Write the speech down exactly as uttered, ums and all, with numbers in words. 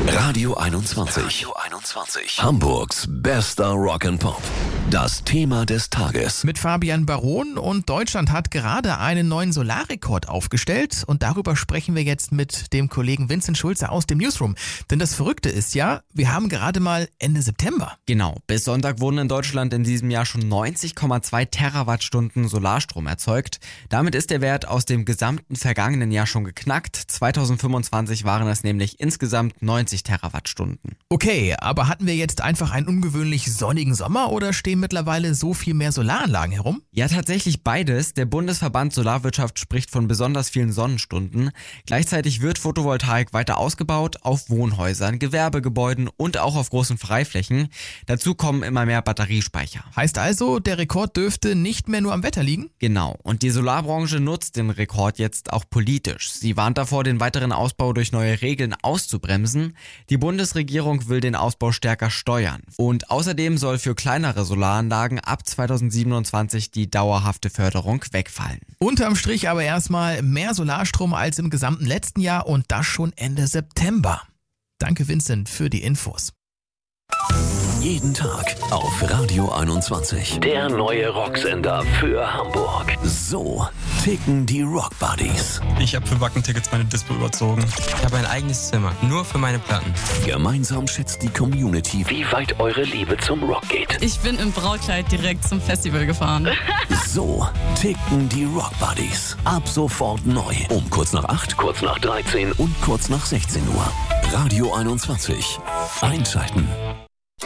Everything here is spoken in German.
Radio einundzwanzig. Radio einundzwanzig. Hamburgs bester Rock'n'Pop. Das Thema des Tages. Mit Fabian Baron, und Deutschland hat gerade einen neuen Solarrekord aufgestellt, und darüber sprechen wir jetzt mit dem Kollegen Vincent Schulze aus dem Newsroom. Denn das Verrückte ist ja, wir haben gerade mal Ende September. Genau, bis Sonntag wurden in Deutschland in diesem Jahr schon neunzig Komma zwei Terawattstunden Solarstrom erzeugt. Damit ist der Wert aus dem gesamten vergangenen Jahr schon geknackt. zweitausendfünfundzwanzig waren es nämlich insgesamt neunzig Terawattstunden. Okay, aber hatten wir jetzt einfach einen ungewöhnlich sonnigen Sommer oder stehen mittlerweile so viel mehr Solaranlagen herum? Ja, tatsächlich beides. Der Bundesverband Solarwirtschaft spricht von besonders vielen Sonnenstunden. Gleichzeitig wird Photovoltaik weiter ausgebaut auf Wohnhäusern, Gewerbegebäuden und auch auf großen Freiflächen. Dazu kommen immer mehr Batteriespeicher. Heißt also, der Rekord dürfte nicht mehr nur am Wetter liegen? Genau. Und die Solarbranche nutzt den Rekord jetzt auch politisch. Sie warnt davor, den weiteren Ausbau durch neue Regeln auszubremsen. Die Bundesregierung will den Ausbau stärker steuern. Und außerdem soll für kleinere Solaranlagen ab zweitausendsiebenundzwanzig die dauerhafte Förderung wegfallen. Unterm Strich aber erstmal mehr Solarstrom als im gesamten letzten Jahr, und das schon Ende September. Danke Vincent für die Infos. Jeden Tag auf Radio einundzwanzig. Der neue Rocksender für Hamburg. So ticken die Rock Buddies. Ich habe für Wackentickets meine Dispo überzogen. Ich habe ein eigenes Zimmer, nur für meine Platten. Gemeinsam schätzt die Community, wie weit eure Liebe zum Rock geht. Ich bin im Brautkleid direkt zum Festival gefahren. So ticken die Rock Buddies. Ab sofort neu. Um kurz nach acht, kurz nach dreizehn und kurz nach sechzehn Uhr. Radio einundzwanzig. Einschalten.